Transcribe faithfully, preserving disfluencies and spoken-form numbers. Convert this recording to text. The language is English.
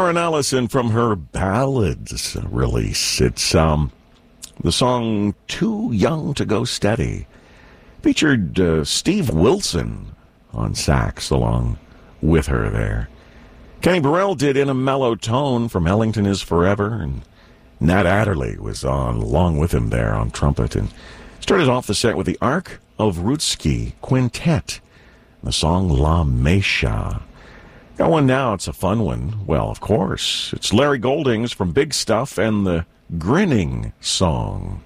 Karen Allison from her Ballads release. It's um, the song Too Young to Go Steady. Featured uh, Steve Wilson on sax along with her there. Kenny Burrell did In a Mellow Tone from Ellington Is Forever, and Nat Adderley was on along with him there on trumpet, and started off the set with the Ark of Rutski Quintet, the song La Mesha. Got one now, it's a fun one. Well, of course, it's Larry Goldings from Big Stuff and the Grinning Song.